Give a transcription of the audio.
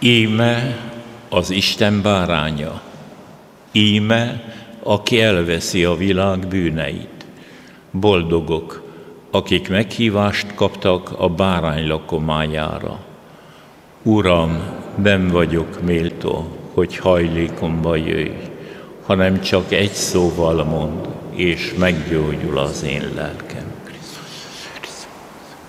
Íme az Isten báránya, íme, aki elveszi a világ bűneit. Boldogok, akik meghívást kaptak a bárány lakomájára. Uram, nem vagyok méltó, hogy hajlékomba jöjj, hanem csak egy szóval mondd, és meggyógyul az én lelkem.